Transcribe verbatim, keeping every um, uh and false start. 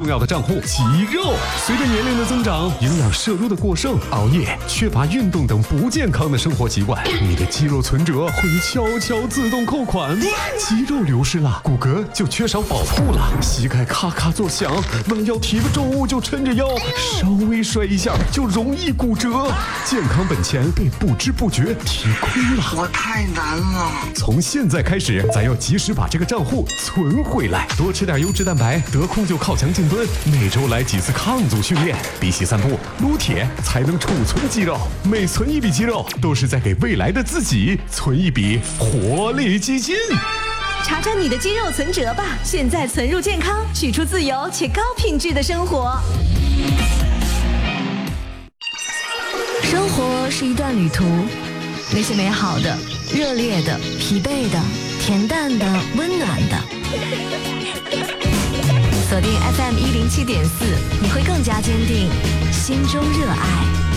要的账户——肌肉。随着年龄的增长，营养摄入的过剩、熬夜、缺乏运动等不健康的生活习惯，你的肌肉存折会悄悄自动扣款。肌肉流失了，骨骼就缺少保护了，膝盖咔咔作响，弯腰提个重物就抻着腰，稍微摔一下就容易骨折，健康本钱被不知不觉提空了。 我太难了。 从现在开始，咱要及时把这个账户存回来，多吃点优质蛋白，得空就靠墙静蹲，每周来几次抗阻训练，比起散步、撸铁才能储存肌肉。每存一笔肌肉，都是在给未来的自己存一笔活力基金。 查查你的肌肉存折吧，现在存入健康，取出自由且高品质的生活。生活是一段旅途，那些美好的、热烈的、疲惫的、恬淡的、温暖的。锁定 F M 一零七点四，你会更加坚定心中热爱。